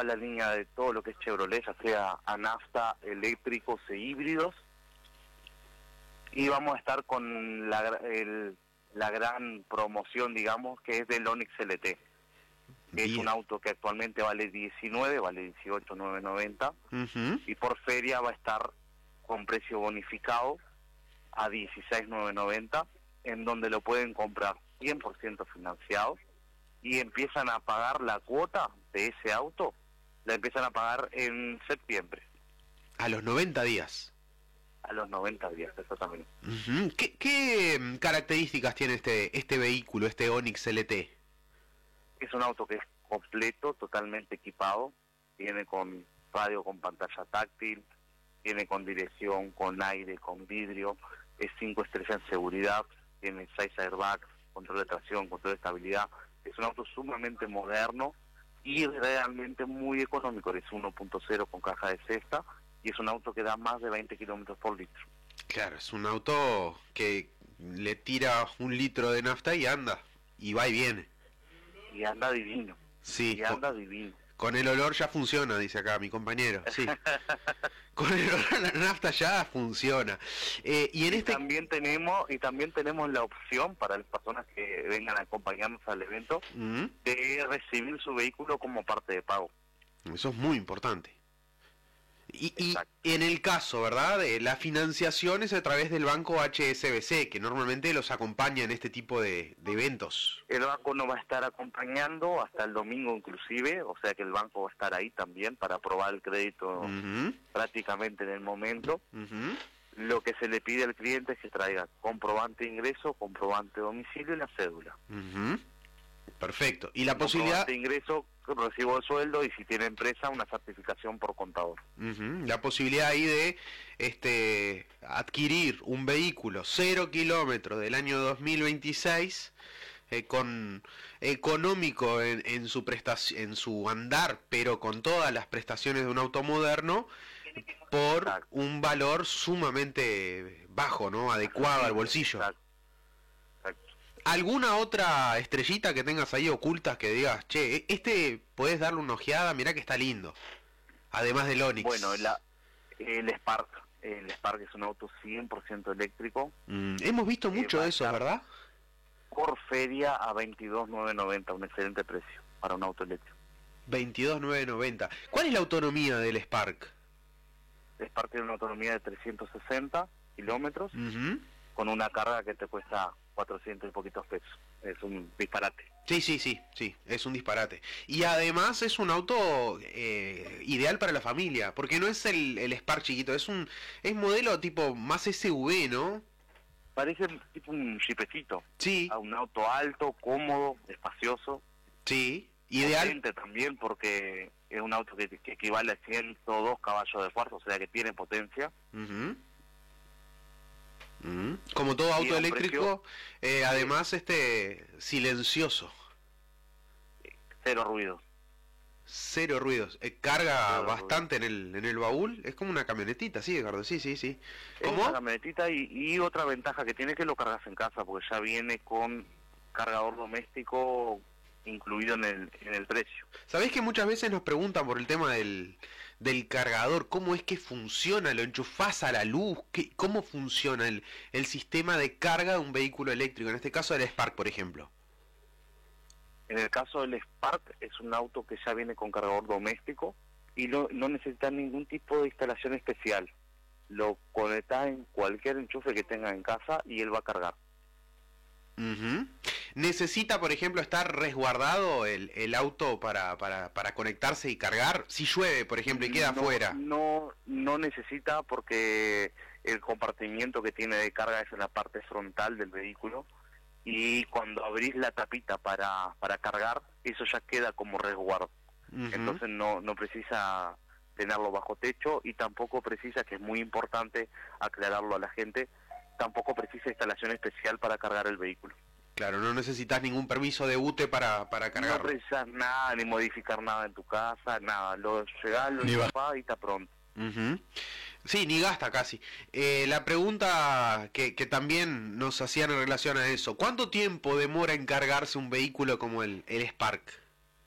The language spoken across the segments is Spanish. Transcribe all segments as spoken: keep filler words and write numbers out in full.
toda la línea de todo lo que es Chevrolet, ya sea a nafta, eléctricos e híbridos. Y vamos a estar con la, el, la gran promoción, digamos, que es del Onix L T. Que es un auto que actualmente vale diecinueve, vale dieciocho mil novecientos noventa. Uh-huh. Y por feria va a estar con precio bonificado a dieciséis mil novecientos noventa, en donde lo pueden comprar cien por ciento financiado y empiezan a pagar la cuota de ese auto, la empiezan a pagar en septiembre. A los noventa días. A los noventa días, exactamente. Uh-huh. ¿Qué, qué características tiene este este vehículo, este Onix L T? Es un auto que es completo, totalmente equipado, viene con radio con pantalla táctil, viene con dirección, con aire, con vidrio, es cinco estrellas en seguridad, tiene seis airbags, control de tracción, control de estabilidad. Es un auto sumamente moderno y realmente muy económico. Es uno punto cero con caja de cesta y es un auto que da más de veinte kilómetros por litro. Claro, es un auto que le tira un litro de nafta y anda, y va y viene. Y anda divino. Sí, y anda con, divino. Con el olor ya funciona, dice acá mi compañero. Sí. Con el olor a la nafta ya funciona. Eh, y en y este también tenemos y también tenemos la opción para las personas que vengan a acompañarnos al evento uh-huh. de recibir su vehículo como parte de pago. Eso es muy importante. Y, y en el caso, ¿verdad? De la financiación es a través del banco H S B C, que normalmente los acompaña en este tipo de, de eventos. El banco nos va a estar acompañando hasta el domingo inclusive, o sea que el banco va a estar ahí también para aprobar el crédito uh-huh. prácticamente en el momento. Uh-huh. Lo que se le pide al cliente es que traiga comprobante de ingreso, comprobante de domicilio y la cédula. Uh-huh. Perfecto. Y la posibilidad de ingreso, recibo de sueldo, y si tiene empresa, una certificación por contador. Uh-huh. La posibilidad ahí de este adquirir un vehículo cero kilómetros del año dos mil veintiséis eh, con económico en, en su prestación, en su andar, pero con todas las prestaciones de un auto moderno por Exacto. un valor sumamente bajo, ¿no? Adecuado al bolsillo. Exacto. ¿Alguna otra estrellita que tengas ahí ocultas que digas, che, este podés darle una ojeada, mirá que está lindo? Además del Onix. Bueno, la, el Spark. El Spark es un auto cien por ciento eléctrico. Mm, hemos visto mucho eh, de eso, ¿verdad? Por feria a veintidós mil novecientos noventa, un excelente precio para un auto eléctrico. veintidós mil novecientos noventa. ¿Cuál es la autonomía del Spark? El Spark tiene una autonomía de trescientos sesenta kilómetros, uh-huh. con una carga que te cuesta cuatrocientos y poquitos pesos. Es un disparate. Sí, sí, sí, sí, es un disparate. Y además es un auto eh, ideal para la familia, porque no es el, el Spark chiquito, es un es modelo tipo más S U V, ¿no? Parece tipo un jipecito. Sí. A un auto alto, cómodo, espacioso. Sí, ideal. Potente también, porque es un auto que, que equivale a ciento dos caballos de fuerza, o sea que tiene potencia. Uh-huh. Mm. Como todo auto eléctrico, eh, además este silencioso. Cero ruidos. Cero ruidos. Eh, carga Cero bastante ruido. en el en el baúl. Es como una camionetita, sí, Edgardo. Sí, sí, sí. ¿Cómo? Es una camionetita y, y otra ventaja que tiene es que lo cargas en casa, porque ya viene con cargador doméstico incluido en el en el precio. ¿Sabés que muchas veces nos preguntan por el tema del del cargador? ¿Cómo es que funciona? ¿Lo enchufás a la luz? ¿Qué, ¿Cómo funciona el, el sistema de carga de un vehículo eléctrico? En este caso del Spark, por ejemplo. En el caso del Spark es un auto que ya viene con cargador doméstico y no, no necesita ningún tipo de instalación especial. Lo conectás en cualquier enchufe que tenga en casa y él va a cargar. Uh-huh. ¿Necesita, por ejemplo, estar resguardado el, el auto para, para, para conectarse y cargar? Si llueve, por ejemplo, y queda no, afuera. No, no necesita, porque el compartimiento que tiene de carga es en la parte frontal del vehículo, y cuando abrís la tapita para, para cargar, eso ya queda como resguardo. Uh-huh. Entonces no, no precisa tenerlo bajo techo, y tampoco precisa, que es muy importante aclararlo a la gente, tampoco precisa instalación especial para cargar el vehículo. Claro, no necesitas ningún permiso de U T E para, para cargarlo. No precisas nada, ni modificar nada en tu casa, nada. Lo llegás, lo llevas y está pronto. Uh-huh. Sí, ni gasta casi. Eh, la pregunta que, que también nos hacían en relación a eso, ¿cuánto tiempo demora en cargarse un vehículo como el, el Spark?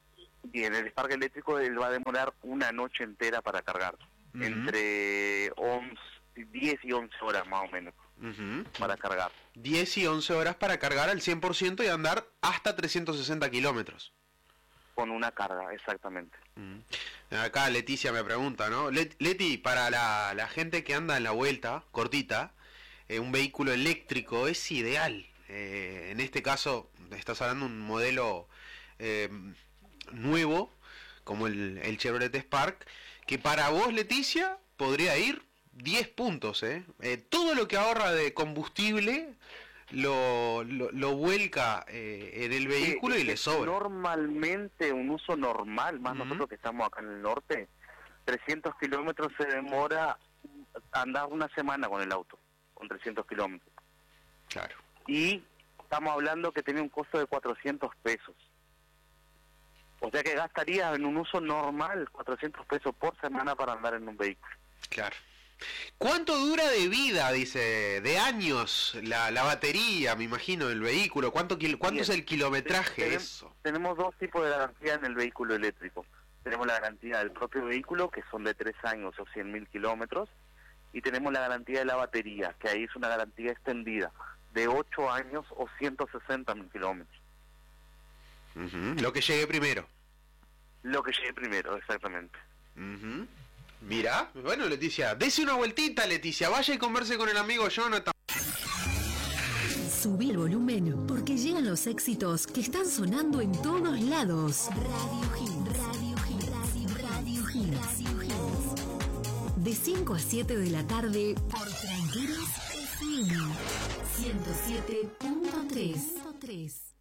Y en el Spark eléctrico él va a demorar una noche entera para cargar. Uh-huh. Entre once, diez y once horas más o menos. Uh-huh. Para cargar. diez y once horas para cargar al cien por ciento y andar hasta trescientos sesenta kilómetros. Con una carga, exactamente. Uh-huh. Acá Leticia me pregunta, ¿no? Let- Leti, para la, la gente que anda en la vuelta, cortita, eh, un vehículo eléctrico es ideal. Eh, en este caso, estás hablando de un modelo eh, nuevo, como el, el Chevrolet Spark, que para vos, Leticia, podría ir diez puntos, ¿eh? Eh, todo lo que ahorra de combustible lo, lo, lo vuelca eh, en el vehículo, sí, y le sobra. Normalmente, un uso normal, más uh-huh. nosotros que estamos acá en el norte, trescientos kilómetros se demora andar una semana con el auto, con trescientos kilómetros. Claro. Y estamos hablando que tiene un costo de cuatrocientos pesos. O sea que gastaría en un uso normal cuatrocientos pesos por semana para andar en un vehículo. Claro. ¿Cuánto dura de vida, dice, de años la, la batería, me imagino, del vehículo? ¿Cuánto, kil- cuánto es el kilometraje? Tenemos, eso? Tenemos dos tipos de garantía en el vehículo eléctrico. Tenemos la garantía del propio vehículo, que son de tres años o cien mil kilómetros, y tenemos la garantía de la batería, que ahí es una garantía extendida, de ocho años o ciento sesenta mil kilómetros. Uh-huh. Lo que llegue primero. Lo que llegue primero, exactamente. Uh-huh. Mira, bueno, Leticia, dese una vueltita, Leticia, vaya y converse con el amigo Jonathan. Subí el volumen, porque llegan los éxitos que están sonando en todos lados. Radio Hits, Radio Hits, Radio, Radio Hits, Radio Hits. De cinco a siete de la tarde, por Tranqueras F M ciento siete punto tres.